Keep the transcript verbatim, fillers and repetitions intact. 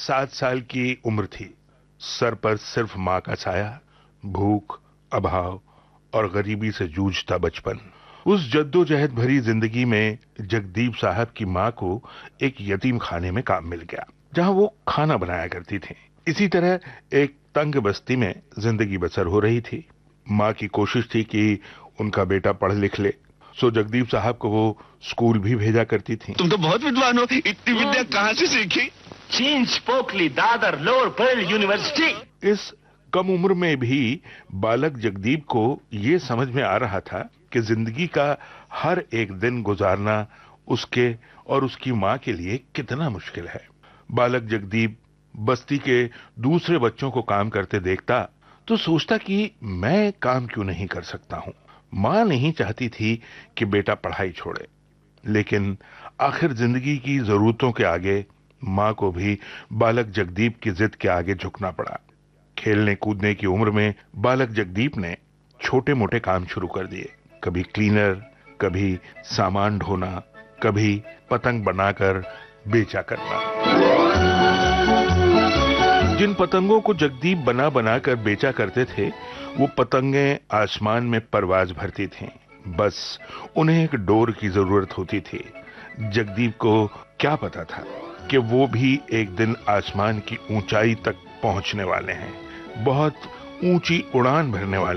सात साल की उम्र थी। सर पर सिर्फ मां का साया, भूख, अभाव और गरीबी से जूझता बचपन। उस जद्दोजहद भरी जिंदगी में जगदीप साहब की मां को एक यतीम खाने में काम मिल गया, जहां वो खाना बनाया करती थी। इसी तरह एक तंग बस्ती में जिंदगी बसर हो रही थी। मां की कोशिश थी कि उनका बेटा पढ़ लिख ले, सो जगदीप साहब को वो स्कूल भी भेजा करती थी। तुम तो बहुत विद्वान हो, इतनी विद्या कहां से सीखी? चीन, स्पोकली, दादर, लोअर पर्ल यूनिवर्सिटी। इस कम उम्र में भी बालक जगदीप को ये समझ में आ रहा था कि जिंदगी का हर एक दिन गुजारना उसके और उसकी मां के लिए कितना मुश्किल है। बालक जगदीप बस्ती के दूसरे बच्चों को काम करते देखता तो सोचता कि मैं काम क्यों नहीं कर सकता हूं। मां नहीं चाहती थी कि बेटा पढ़ाई छोड़े, लेकिन आखिर जिंदगी की जरूरतों के आगे मां को भी बालक जगदीप की जिद के आगे झुकना पड़ा। खेलने कूदने की उम्र में बालक जगदीप ने छोटे मोटे काम शुरू कर दिए। कभी क्लीनर, कभी सामान ढोना, कभी पतंग बनाकर बेचा करना। जिन पतंगों को जगदीप बना बनाकर बेचा करते थे, वो पतंगें आसमान में परवाज भरती थीं। बस उन्हें एक डोर की जरूरत होती थी। जगदीप को क्या पता था कि वो भी एक दिन आसमान की ऊंचाई तक पहुंचने वाले हैं, बहुत ऊंची उड़ान भरने वाले